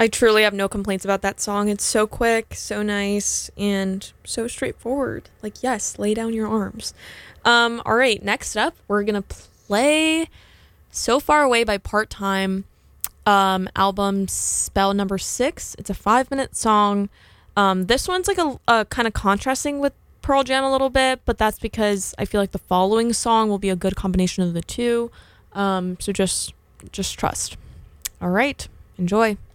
I truly have no complaints about that song. It's so quick, so nice, and so straightforward. Like, yes, lay down your arms. All right, next up, we're gonna play So Far Away by Part Time, album Spell number 6. It's a 5-minute song. This one's like a kind of contrasting with Pearl Jam a little bit, but that's because I feel like the following song will be a good combination of the two. So just trust. All right, enjoy.